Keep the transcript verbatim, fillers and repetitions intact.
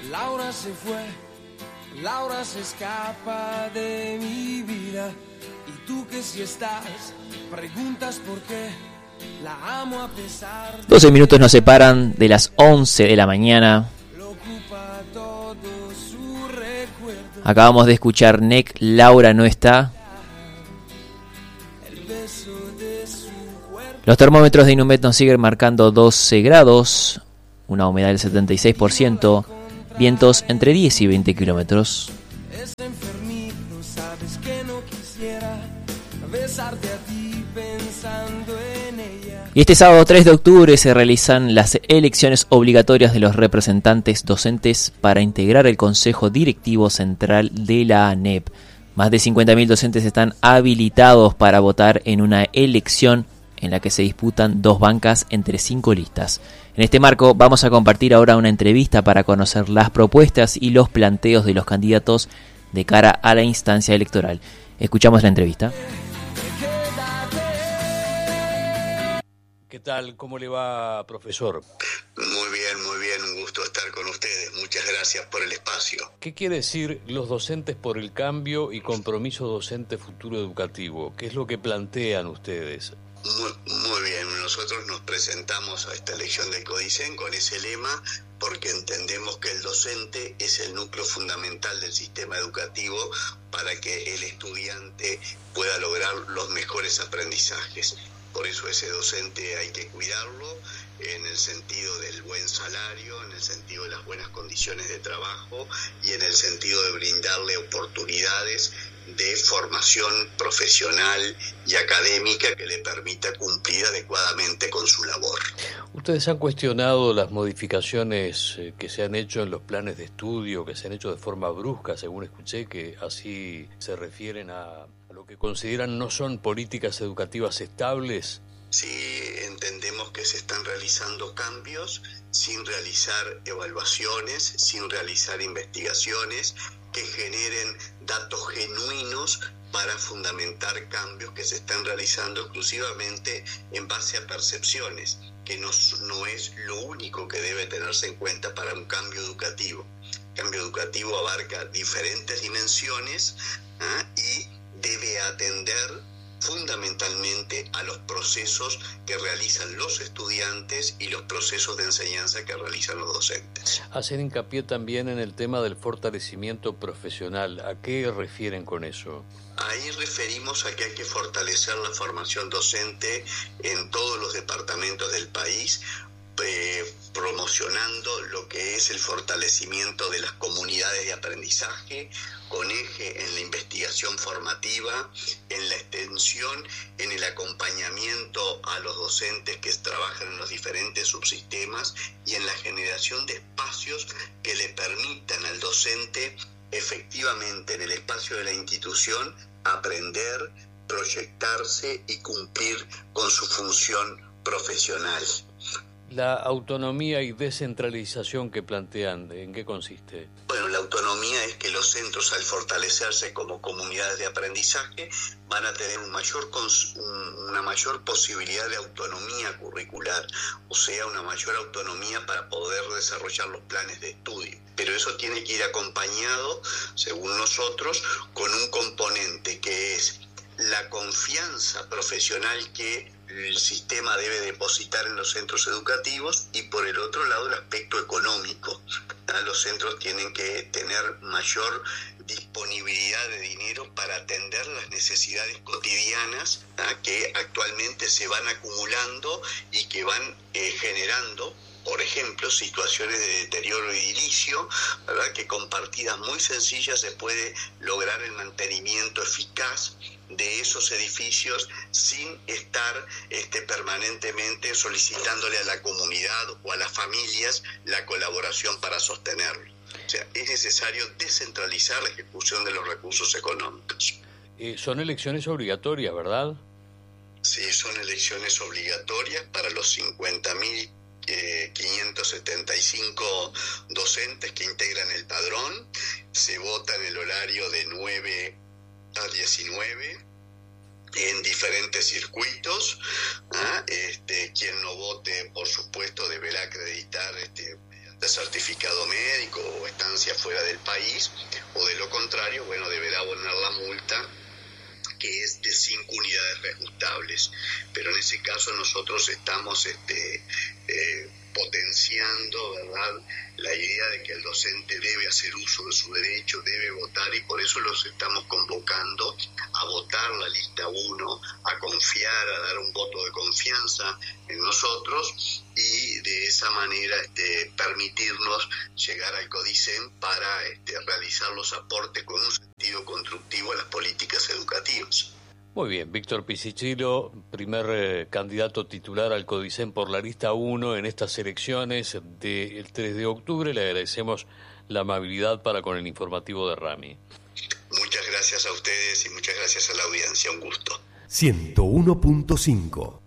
Laura se fue, Laura se escapa de mi vida. Y tú que si estás, preguntas por qué. La amo a pesar de... doce minutos nos separan de las once de la mañana. Acabamos de escuchar N E C, Laura no está. Los termómetros de Inumet nos siguen marcando doce grados, una humedad del setenta y seis por ciento, vientos entre diez y veinte kilómetros. Y este sábado tres de octubre se realizan las elecciones obligatorias de los representantes docentes para integrar el Consejo Directivo Central de la ANEP. Más de cincuenta mil docentes están habilitados para votar en una elección en la que se disputan dos bancas entre cinco listas. En este marco vamos a compartir ahora una entrevista para conocer las propuestas y los planteos de los candidatos de cara a la instancia electoral. Escuchamos la entrevista. ¿Qué tal? ¿Cómo le va, profesor? Muy bien, muy bien. Un gusto estar con ustedes. Muchas gracias por el espacio. ¿Qué quiere decir los docentes por el cambio y compromiso docente futuro educativo? ¿Qué es lo que plantean ustedes? Muy, muy bien. Nosotros nos presentamos a esta elección del CODICEN con ese lema porque entendemos que el docente es el núcleo fundamental del sistema educativo para que el estudiante pueda lograr los mejores aprendizajes. Por eso ese docente hay que cuidarlo en el sentido del buen salario, en el sentido de las buenas condiciones de trabajo y en el sentido de brindarle oportunidades de formación profesional y académica que le permita cumplir adecuadamente con su labor. ¿Ustedes han cuestionado las modificaciones que se han hecho en los planes de estudio, que se han hecho de forma brusca, según escuché, que así se refieren a... lo que consideran no son políticas educativas estables? Sí, entendemos que se están realizando cambios sin realizar evaluaciones, sin realizar investigaciones que generen datos genuinos para fundamentar cambios que se están realizando exclusivamente en base a percepciones, que no, no es lo único que debe tenerse en cuenta para un cambio educativo. El cambio educativo abarca diferentes dimensiones ¿eh? y debe atender fundamentalmente a los procesos que realizan los estudiantes y los procesos de enseñanza que realizan los docentes. Hacen hincapié también en el tema del fortalecimiento profesional. ¿A qué refieren con eso? Ahí referimos a que hay que fortalecer la formación docente en todos los departamentos del país, Eh, promocionando lo que es el fortalecimiento de las comunidades de aprendizaje, con eje en la investigación formativa, en la extensión, en el acompañamiento a los docentes que trabajan en los diferentes subsistemas y en la generación de espacios que le permitan al docente efectivamente en el espacio de la institución aprender, proyectarse y cumplir con su función profesional. La autonomía y descentralización que plantean, ¿en qué consiste? Bueno, la autonomía es que los centros, al fortalecerse como comunidades de aprendizaje, van a tener un mayor cons- un, una mayor posibilidad de autonomía curricular, o sea, una mayor autonomía para poder desarrollar los planes de estudio. Pero eso tiene que ir acompañado, según nosotros, con un componente que es la confianza profesional que el sistema debe depositar en los centros educativos y por el otro lado el aspecto económico. Los centros tienen que tener mayor disponibilidad de dinero para atender las necesidades cotidianas ¿ah? que actualmente se van acumulando y que van eh, generando, por ejemplo, situaciones de deterioro edilicio, ¿verdad? Que con partidas muy sencillas se puede lograr el mantenimiento eficaz de esos edificios sin estar este, permanentemente solicitándole a la comunidad o a las familias la colaboración para sostenerlo. O sea, es necesario descentralizar la ejecución de los recursos económicos. Eh, son elecciones obligatorias, ¿verdad? Sí, son elecciones obligatorias para los cincuenta mil quinientos setenta y cinco docentes que integran el padrón. Se vota en el horario de nueve a diecinueve en diferentes circuitos. ¿ah? Este, quien no vote, por supuesto, deberá acreditar este, de certificado médico o estancia fuera del país, o de lo contrario, bueno, deberá abonar la multa, que es de cinco unidades reajustables. Pero en ese caso nosotros estamos este, eh, potenciando, ¿verdad?, la idea de que el docente debe hacer uso de su derecho, debe votar, y por eso los estamos convocando a votar la lista uno, a confiar, a dar un voto de confianza en nosotros, y de esa manera este, permitirnos llegar al CODICEN para este, realizar los aportes con un sentido constructivo a las políticas educativas. Muy bien, Víctor Pisichillo, primer eh, candidato titular al CODICEN por la lista uno en estas elecciones del tres de octubre. Le agradecemos la amabilidad para con el informativo de Rami. Muchas gracias a ustedes y muchas gracias a la audiencia, un gusto. ciento uno punto cinco